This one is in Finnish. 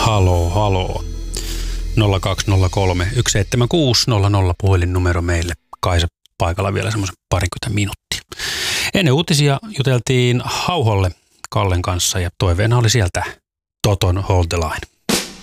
Haloo. 0203 176 00 puhelinnumero meille. Kaisa paikalla vielä semmoisen 20 minuuttia. Ennen uutisia juteltiin Hauholle Kallen kanssa ja toiveena oli sieltä Toton Hold the Line.